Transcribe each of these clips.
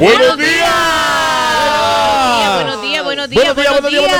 ¡Buenos días! Buenos días, buenos días, buenos días, buenos días.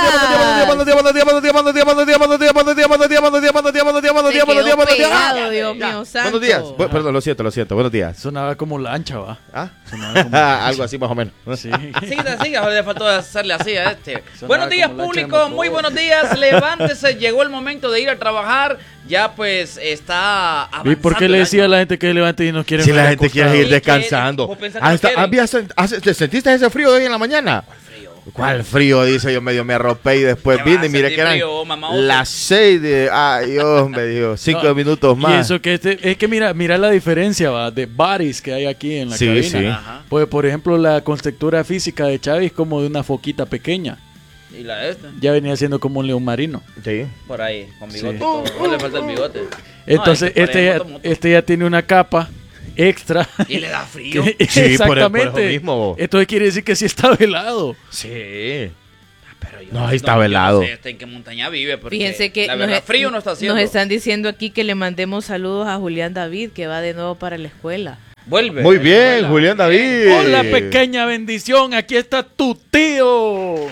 Dios mío santo. Buenos días. Perdón, lo siento. Buenos días. Sonaba como lancha, va. Algo así más o menos. Sí. Siga, le faltó hacerle así a este. Sonaba Buenos días, como lancha de público, motor. muy buenos días. Levántese, llegó el momento de ir a trabar. Ya pues está avanzando. ¿Y por qué le decía a la gente que se levante y no quiere Si ver la gente quiere acostado? ir descansando. ¿Vos pensás que no quieren? ¿Te sentiste ese frío de hoy en la mañana? ¿Cuál frío? Dice yo, medio me arropé y después ¿Qué vine vas y a miré sentir que eran frío, mamá, oso? las 6 de... Ay, Dios, me dijo, 5 No, minutos Y más. eso que es que mira la diferencia, va, de bodies que hay aquí en la Sí, cabina. sí. Ajá. Pues por ejemplo la contextura física de Chavi es como de una foquita pequeña. Y la de este, Ya venía siendo como un león marino. Sí. por ahí, con bigote Sí. y todo. No le falta el bigote. Entonces No, es que por ahí moto. este ya tiene una capa extra. Y le da frío. Que- Sí, exactamente. por eso mismo. Entonces quiere decir que sí está velado. Sí. Pero yo No, ahí está velado. Yo no sé en qué montaña vive. Porque Fíjense que la verdad, frío no está haciendo. nos están diciendo aquí que le mandemos saludos a Julián David, que va de nuevo para la escuela. Vuelve. Muy bien, Vuela. Julián David. Hola, pequeña bendición. Aquí está tu tío.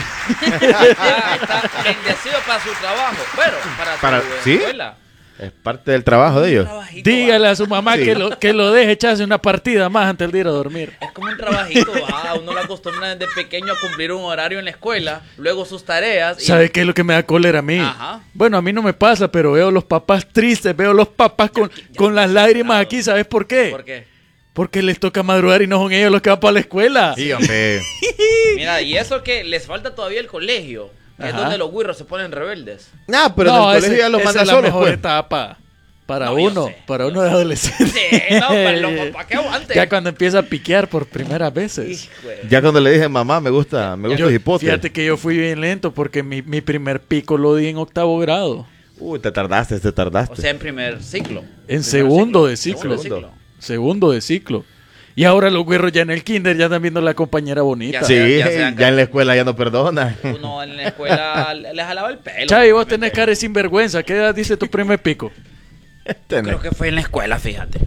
Está bendecido para su trabajo. Bueno, para su ¿sí? escuela. Es parte del trabajo de ellos. Trabajito, Dígale a su mamá Sí. que lo deje echarse una partida más antes de ir a dormir. Es como un trabajito, uno lo acostumbra desde pequeño a cumplir un horario en la escuela, luego sus tareas. ¿Sabe qué es lo que me da cólera a mí? Ajá. Bueno, a mí no me pasa, pero veo los papás tristes, veo los papás con las lágrimas aquí. ¿Sabes por qué? ¿Por qué? Porque les toca madrugar y no son ellos los que van para la escuela. Sí, hombre. Mira, y eso que les falta todavía el colegio, que es Ajá. donde los güirros se ponen rebeldes. Nah, pero en el colegio ya los esa manda es la solos, mejor pues. etapa para No, yo uno, sé, para yo uno de adolescente. Sí, no, pero los papás que aguanten. Ya cuando empieza a piquear por primeras veces. Hijo de- Ya cuando le dije, mamá, me gusta el hipote. Fíjate que yo fui bien lento porque mi primer pico lo di en octavo grado. Uy, te tardaste. O sea, en primer ciclo. En Primer segundo de ciclo. Segundo. Segundo de ciclo. Y ahora los güerros ya en el kinder ya están viendo la compañera bonita. Ya Sí, Ya ya, se dan en la escuela ya no perdona. Uno en la escuela le jalaba el pelo. Chavi, vos tenés cara de sinvergüenza. ¿Qué edad dice tu primer pico? Creo que fue en la escuela, fíjate.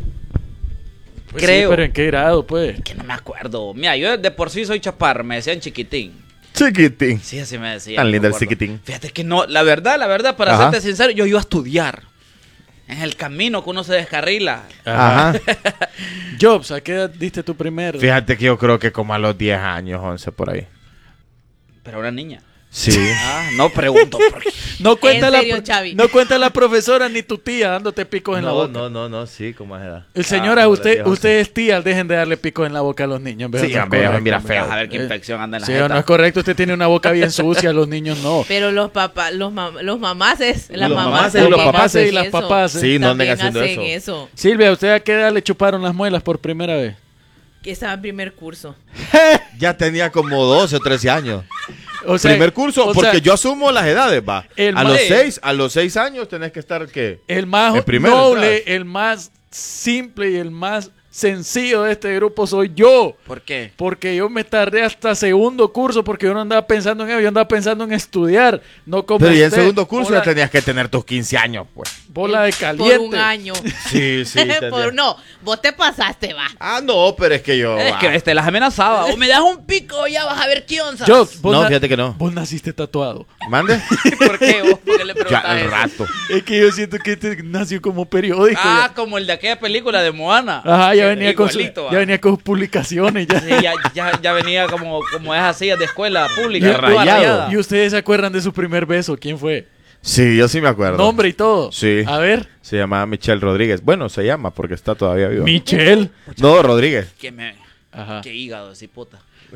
Pues Creo. sí, pero ¿en qué grado, pues? Que no me acuerdo. Mira, yo de por sí soy chaparro, me decían chiquitín. Chiquitín. Sí, así me decían. Tan no lindo me el acuerdo. chiquitín. Fíjate que no, la verdad, para Ajá. serte sincero, yo iba a estudiar. En el camino que uno se descarrila. Ajá. Jobs, ¿a qué edad diste tu primer? Fíjate que yo creo que como a los 10 años, 11 por ahí. Pero una niña. Sí. Ah, no pregunto por qué. No cuenta, En serio, Chavi. no cuenta la profesora ni tu tía dándote picos en la boca. no, sí, como es edad. Señora, Ah, usted no, es tía, dejen de darle picos en la boca a los niños. ¿Verdad? Sí, No es hombre, correcto, mira, hombre. feo. A ver qué infección anda en la Sí, jeta. no es correcto, usted tiene una boca bien sucia, los niños no. Pero los papás, los mamases, las Los mamás mamases, también los papaces hacen y las eso. papás. Sí, no anden También haciendo hacen eso. Silvia, ¿usted a qué edad le chuparon las muelas por primera vez? Que estaba en primer curso. Ya tenía como 12 o 13 años. O sea, Primer curso, o porque sea, yo asumo las edades, va. El A más- los 6 años tenés que estar, ¿qué? el más el primero, noble, ¿sabes? el más simple y el más sencillo de este grupo soy yo. ¿Por qué? Porque yo me tardé hasta segundo curso porque yo no andaba pensando en ello, yo andaba pensando en estudiar, no como Pero ya en usted, segundo curso bola, ya tenías que tener tus 15 años, pues. bola de caliente. Por un año. Sí, sí. No, vos te pasaste, va. Ah, no, pero es que yo... Es que las amenazaba. O me das un pico, ya vas a ver qué onzas. Yo, No, fíjate que no. Vos naciste tatuado. ¿Mande? ¿Por qué? ¿Vos por qué le Ya, preguntás al eso? rato. Es que yo siento que este nació como periódico. Ah, ya. como el de aquella película de Moana. Ajá, ya Que venía con igualito, ya venía con sus publicaciones. Ya. Sí, ya venía como esas sillas de escuela pública. Ya toda rayado. rayada. ¿Y ustedes se acuerdan de su primer beso? ¿Quién fue? Sí, yo sí me acuerdo. Nombre y todo. Sí. A ver. Se llamaba Michelle Rodríguez. Bueno, se llama porque está todavía vivo. Michelle. No, Rodríguez. Ajá. Qué hígado, ese puta.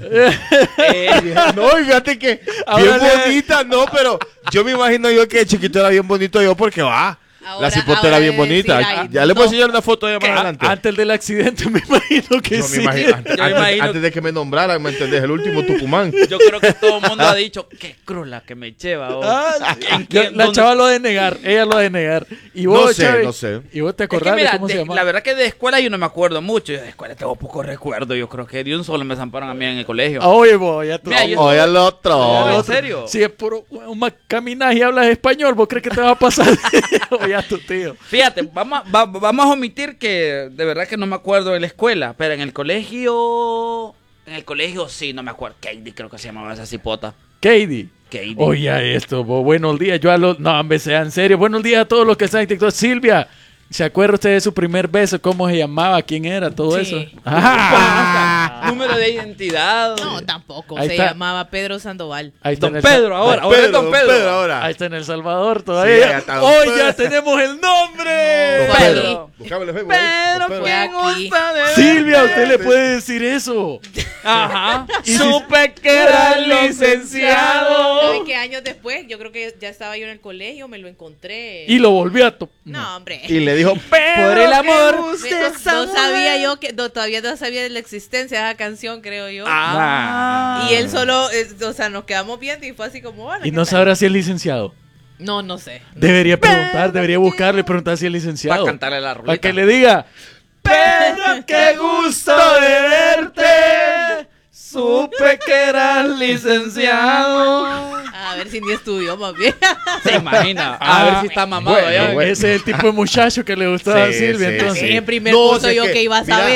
No, y fíjate que Ahora bien le- bonita, no, pero yo me imagino yo que de chiquito era bien bonito yo porque va. Ahora- La cipota era ahora bien de bonita. decir, ay, Ya le voy a no. enseñar una foto de más adelante. Antes del accidente me imagino que Yo me sí. imagino, antes, Yo me imagino- antes de que me nombraran, ¿me entendés? El último Tucumán. Yo creo que todo el mundo ha dicho, qué cruz la que me lleva. vos". Ah, ¿En qué- la dónde- chava lo ha de negar, ella lo ha de negar. Y vos, No sé, Chavi, no sé. ¿Y vos te Es que acordás mira, de cómo se llama? la verdad que de escuela yo no me acuerdo mucho. Yo de escuela tengo poco recuerdo. Yo creo que de un solo me zamparon a mí en el colegio. Oye, vos, ya tú. Mira, yo- Oye, al No, otro. ¿en serio? Si es puro caminas y hablas español, ¿vos crees que te va a pasar? Oye, a tu tío. Fíjate, vamos a omitir que de verdad que no me acuerdo de la escuela, pero en el colegio En el colegio, sí, no me acuerdo. Katie creo que se llamaba esa cipota. Katie. Katie. Oye, esto, buenos días. No, hombre, sea en serio. Buenos días a todos los que están en TikTok. Silvia, ¿se acuerda usted de su primer beso? ¿Cómo se llamaba? ¿Quién era? Todo Sí. eso. Ajá. Número de identidad. No, tampoco. Ahí se está. llamaba Pedro Sandoval. Ahí está Don en el Pedro, ahora. Ahora es Don Pedro. ahora. Ahí está en El Salvador Sí, todavía. ya está Don ¡Hoy Pedro. ya tenemos el nombre! Don Pedro. Buscámosle Facebook ahí. Pedro, Don fue Pedro. aquí. gusta de Silvia, usted le puede decir eso. Ajá. Y si- Supe que era licenciado. ¿Sabes qué? Años después, yo creo que ya estaba yo en el colegio, me lo encontré. Y lo volvió a No, hombre. Y le dijo, Por el amor. No sabía yo que todavía no sabía de la existencia de esa canción, creo yo. Ah. Y él solo, o sea, nos quedamos viendo y fue así como, hola, Y ¿qué no tal? sabrá si es licenciado. No sé. Debería preguntar, debería buscarle y preguntar si es licenciado. Para cantarle la Para ruleta. que le diga, Pedro, qué gusto de verte. Supe que eras licenciado. A ver si ni estudió más bien. Se imagina. A ver si está mamado bueno, ya. bueno. Ese es el tipo de muchacho que le gustaba a Sí, Silvia. sí, Entonces, En primer No, curso si es yo que, que iba a mira, saber.